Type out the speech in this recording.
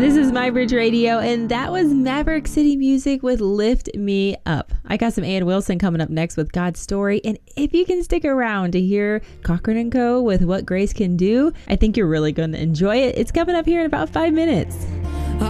This is My Bridge Radio, and that was Maverick City Music with Lift Me Up. I got some Ann Wilson coming up next with God's Story, and if you can stick around to hear Cochran & Co. with What Grace Can Do, I think you're really going to enjoy it. It's coming up here in about 5 minutes.